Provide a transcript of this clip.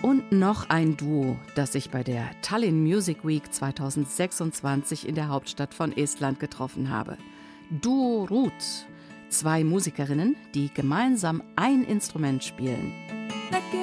Und noch ein Duo, das sich bei der Tallinn Music Week 2026 in der Hauptstadt von Estland getroffen habe. Duo Ruut, 2 Musikerinnen, die gemeinsam ein Instrument spielen.